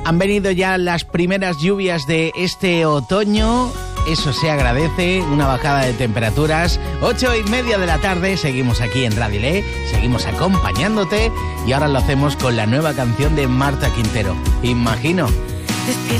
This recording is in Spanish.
Han venido ya las primeras lluvias de este otoño. Eso se agradece, una bajada de temperaturas. 8:30 de la tarde, seguimos aquí en Radilé, seguimos acompañándote y ahora lo hacemos con la nueva canción de Marta Quintero. Imagino. Despierta